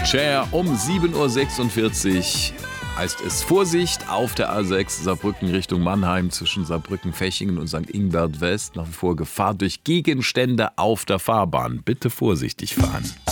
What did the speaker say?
Cher um 7.46 Uhr heißt es Vorsicht auf der A6 Saarbrücken Richtung Mannheim zwischen Saarbrücken-Fechingen und St. Ingbert West. Nach wie vor Gefahr durch Gegenstände auf der Fahrbahn. Bitte vorsichtig fahren.